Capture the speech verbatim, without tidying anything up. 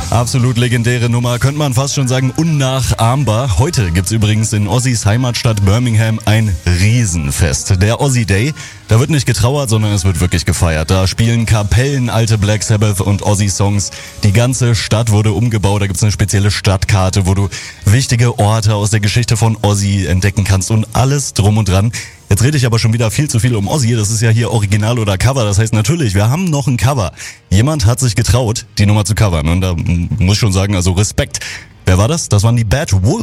Absolut legendäre Nummer, könnte man fast schon sagen unnachahmbar. Heute gibt's übrigens in Ozzys Heimatstadt Birmingham ein Riesenfest. Der Ozzy Day, da wird nicht getrauert, sondern es wird wirklich gefeiert. Da spielen Kapellen alte Black Sabbath und Ozzy-Songs. Die ganze Stadt wurde umgebaut, da gibt's eine spezielle Stadtkarte, wo du wichtige Orte aus der Geschichte von Ozzy entdecken kannst und alles drum und dran. Jetzt rede ich aber schon wieder viel zu viel um Ozzy. Das ist ja hier Original oder Cover. Das heißt natürlich, wir haben noch ein Cover. Jemand hat sich getraut, die Nummer zu covern. Und da muss ich schon sagen, also Respekt. Wer war das? Das waren die Bad Wolves.